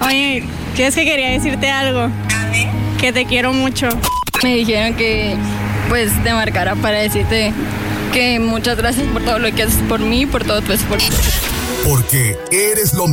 Oye, ¿quieres que quería decirte algo? A ver. Que te quiero mucho. Me dijeron que pues te marcara para decirte que muchas gracias por todo lo que haces por mí y por todo tu esfuerzo. Porque eres lo